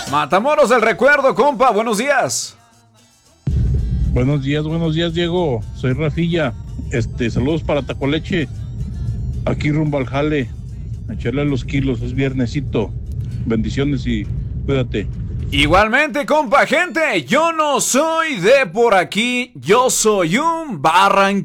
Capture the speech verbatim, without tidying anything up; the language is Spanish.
Matamoros del recuerdo, compa, buenos días. Buenos días, buenos días, Diego. Soy Rafilla. Este, saludos para Tacoleche. Aquí rumbo al jale. A echarle los kilos, es viernesito. Bendiciones y cuídate. Igualmente, compa, gente, yo no soy de por aquí, yo soy un barranquillero.